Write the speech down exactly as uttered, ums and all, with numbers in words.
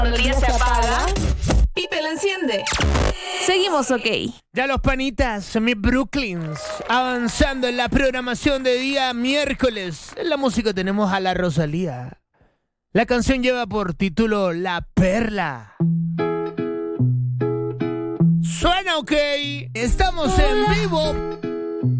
Cuando el día se apaga, Pipe lo enciende. Seguimos, ok. Ya los panitas, mis Brooklyns, avanzando en la programación de día miércoles. En la música tenemos a la Rosalía. La canción lleva por título La Perla. Suena ok. Estamos en vivo.